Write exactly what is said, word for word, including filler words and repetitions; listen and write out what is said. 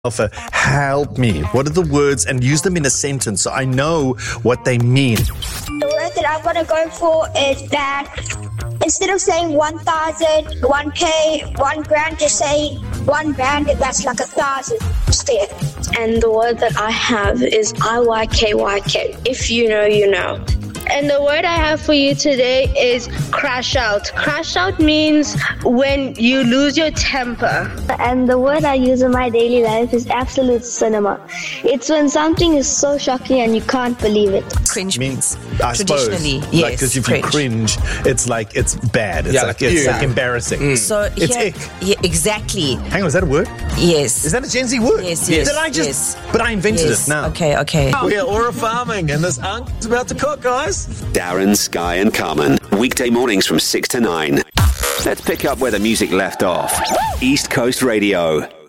Alpha, help me. What are the words? And use them in a sentence so I know what they mean. The word that I'm going to go for is that instead of saying one thousand, one K, one grand, just say one grand, and that's like a thousand instead. And the word that I have is I Y K Y K. If you know, you know. And the word I have for you today is crash out. Crash out means when you lose your temper. And the word I use in my daily life is absolute cinema. It's when something is so shocking and you can't believe it. Cringe means, means I traditionally, suppose, yes, like, because if cringe. you cringe, it's like it's bad. It's Yeah, like like, it's ew. like embarrassing. Mm. So It's here, ick. yeah, exactly. Hang on, is that a word? Yes. Is that a Gen Z word? Yes, yes, Did I just? yes. But I invented yes. it now. Okay, okay. We are Aura Farming, and this unc's about to cook, guys. Darren, Sky and Carmen. Weekday mornings from six to nine. Let's pick up where the music left off. East Coast Radio.